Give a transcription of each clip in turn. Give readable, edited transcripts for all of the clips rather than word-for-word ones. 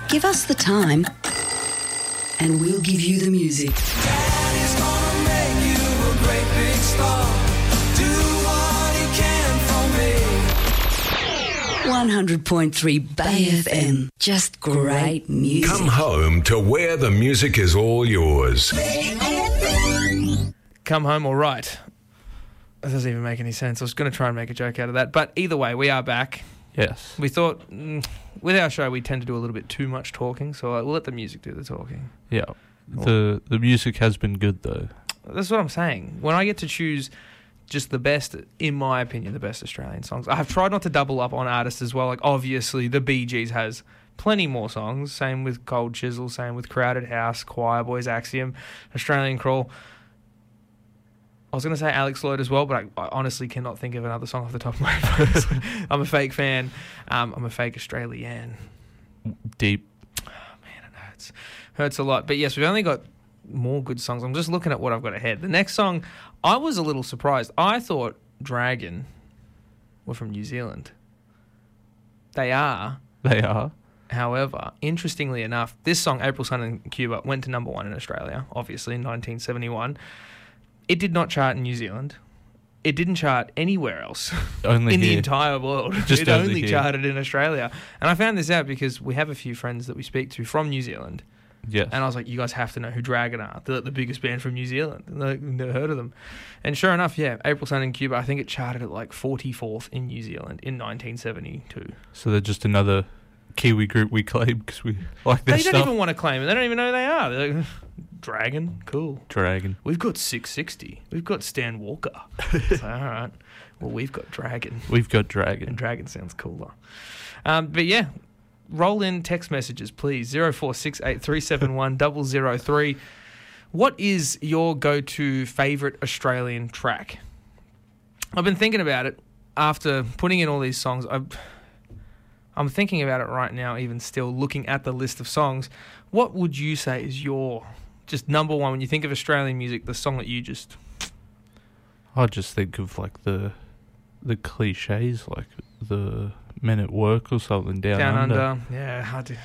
Give us the time and we'll give you the music. Daddy's gonna make you a great big star. Do what he can for me. 100.3 Bay FM. Just great music. Come home to where the music is all yours. Come home all right. That doesn't even make any sense. I was going to try and make a joke out of that. But either way, we are back. Yes. We thought with our show we tend to do a little bit too much talking, so we'll let the music do the talking. Yeah. The music has been good, though. That's what I'm saying. When I get to choose just the best, in my opinion, the best Australian songs, I have tried not to double up on artists as well. Like, obviously, the Bee Gees has plenty more songs. Same with Cold Chisel, same with Crowded House, Choir Boys, Axiom, Australian Crawl. I was going to say Alex Lloyd as well, but I honestly cannot think of another song off the top of my head. I'm a fake fan. I'm a fake Australian. Deep. Oh, man, it hurts a lot. But yes, we've only got more good songs. I'm just looking at what I've got ahead. The next song, I was a little surprised. I thought Dragon were from New Zealand. They are. They are. However, interestingly enough, this song, April Sun in Cuba, went to number 1 in Australia, obviously, in 1971. It did not chart in New Zealand. It didn't chart anywhere else Only in the here. entire world. Just it only here. charted in Australia. And I found this out because we have a few friends that we speak to from New Zealand. Yes. And I was like, you guys have to know who Dragon are. They're the biggest band from New Zealand. And they've never heard of them. And sure enough, yeah, April Sun in Cuba, I think it charted at like 44th in New Zealand in 1972. So they're just another Kiwi group we claim because we like their They stuff. don't even want to claim it. They don't even know who they are. They're like, Dragon, cool. Dragon. We've got 660. We've got Stan Walker. So, all right. Well, we've got Dragon. We've got And Dragon. Dragon sounds cooler. But yeah, roll in text messages, please. 0468371003. What is your go-to favourite Australian track? I've been thinking about it after putting in all these songs. I'm thinking about it right now, even still, looking at the list of songs. What would you say is your just number one when you think of Australian music, the song that you just... I just think of like the cliches, like the Men at Work or something down under. Yeah, hard to...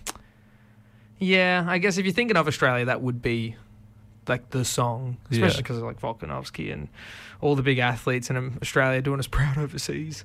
Yeah, I guess if you're thinking of Australia, that would be like the song, especially because of like Volkanovski and all the big athletes in Australia doing us proud overseas.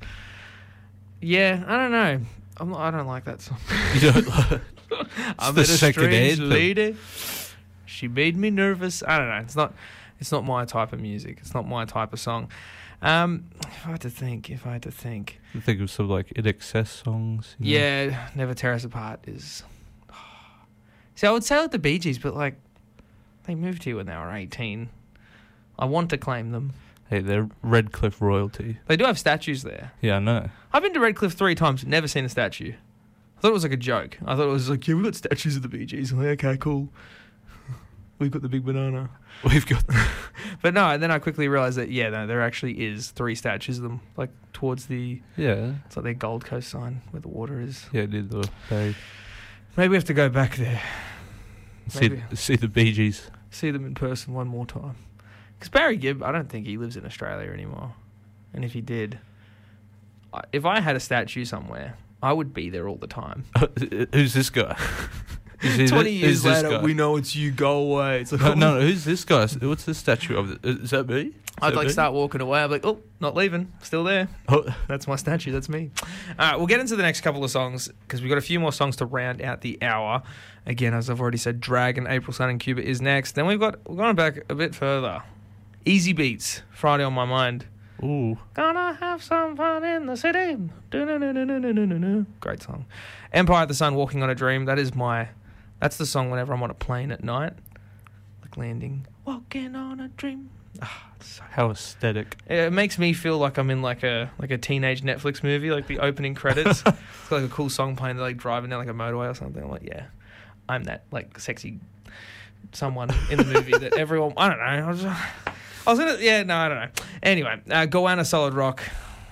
Yeah, I don't know. I don't like that song. You don't like I'm the in a second strange anthem. lady. She made me nervous. I don't know. It's not my type of music. It's not my type of song. If I had to think. Think of some like In Excess songs. you know? Yeah, Never Tear Us Apart is... See, I would say like the Bee Gees, but like they moved here when they were 18. I want to claim them. Hey, they're Redcliffe royalty. They do have statues there. Yeah, I know. I've been to Redcliffe 3 times, never seen a statue. I thought it was like a joke. I thought it was like, yeah, we've got statues of the Bee Gees. I'm like, okay, cool. We've got the big banana. We've got... But no, and then I quickly realised that, yeah, no, there actually is 3 statues of them, like towards the... Yeah. It's like their Gold Coast sign where the water is. Yeah, near the bay. Maybe we have to go back there. See the Bee Gees. See them in person one more time. Because Barry Gibb, I don't think he lives in Australia anymore. And if he did, if I had a statue somewhere, I would be there all the time. Who's this guy? 20 years who's this later, guy? we know it's you, go away. It's like, No, who's this guy? What's the statue of? Is that me? I'd like start walking away. I'm like, oh, not leaving. Still there. Oh. That's my statue. That's me. All right, we'll get into the next couple of songs because we've got a few more songs to round out the hour. Again, as I've already said, Dragon, April Sun in Cuba is next. Then we're going back a bit further. Easy Beats, Friday on My Mind. Ooh. Gonna have some fun in the city. Do-do-do-do-do-do-do-do. Great song. Empire of the Sun, Walking on a Dream. That's the song whenever I'm on a plane at night. Like landing. Walking on a dream. How aesthetic. It makes me feel like I'm in like a teenage Netflix movie, like the opening credits. It's got like a cool song playing, they're like driving down like a motorway or something. I'm like, yeah, I'm that like sexy someone in the movie that everyone, I don't know. I was gonna, yeah, no, I don't know. Anyway, Goanna, Solid Rock.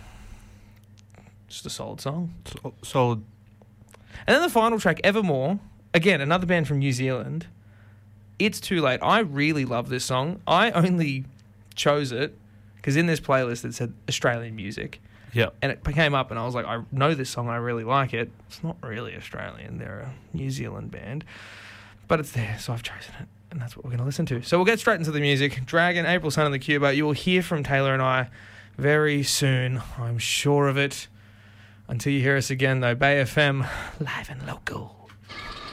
Just a solid song. Solid. And then the final track, Evermore. Again, another band from New Zealand. It's Too Late. I really love this song. I only chose it because in this playlist it said Australian music. Yeah. And it came up, and I was like, I know this song, I really like it. It's not really Australian. They're a New Zealand band. But it's there, so I've chosen it. And that's what we're going to listen to. So we'll get straight into the music. Dragon, April Sun and the Cuba. You will hear from Taylor and I very soon. I'm sure of it. Until you hear us again, though, Bay FM, live and local.